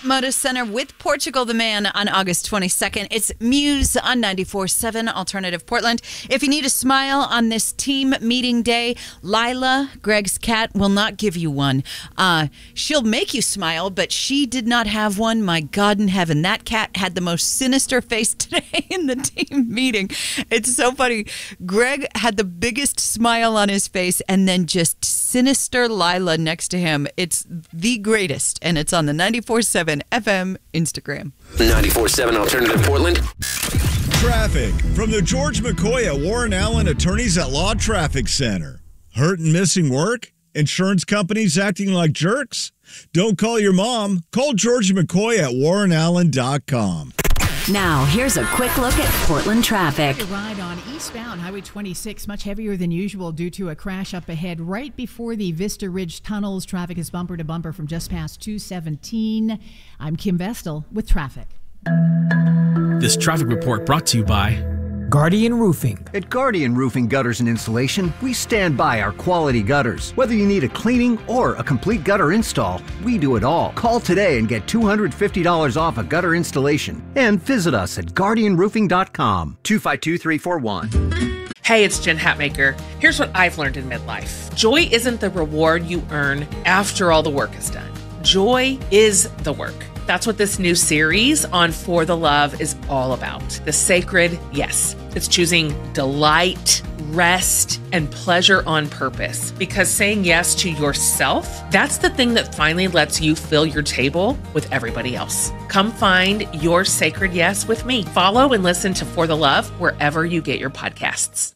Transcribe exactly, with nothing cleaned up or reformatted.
Moda Center with Portugal the Man on August twenty-second. It's Muse on ninety-four point seven Alternative Portland. If you need a smile on this team meeting day, Lila, Greg's cat, will not give you one. Uh, she'll make you smile, but she did not have one. My God in heaven, that cat had the most sinister face today in the team meeting. It's so funny. Greg had the biggest smile on his face and then just sinister Lila next to him. It's the greatest, and it's on the ninety-four point seven F M Instagram. ninety-four point seven Alternative Portland. Traffic from the George McCoy at Warren Allen Attorneys at Law Traffic Center. Hurt and missing work? Insurance companies acting like jerks? Don't call your mom. Call George McCoy at warren allen dot com. Now, here's a quick look at Portland traffic. A ride on eastbound Highway twenty-six, much heavier than usual due to a crash up ahead right before the Vista Ridge tunnels. Traffic is bumper to bumper from just past two seventeen. I'm Kim Vestal with traffic. This traffic report brought to you by Guardian Roofing. At Guardian Roofing Gutters and Installation, we stand by our quality gutters. Whether you need a cleaning or a complete gutter install, we do it all. Call today and get two hundred fifty dollars off a gutter installation. And visit us at guardian roofing dot com. two five two, three four one. Hey, it's Jen Hatmaker. Here's what I've learned in midlife. Joy isn't the reward you earn after all the work is done. Joy is the work. That's what this new series on For the Love is all about. The sacred yes. It's choosing delight, rest, and pleasure on purpose. Because saying yes to yourself, that's the thing that finally lets you fill your table with everybody else. Come find your sacred yes with me. Follow and listen to For the Love wherever you get your podcasts.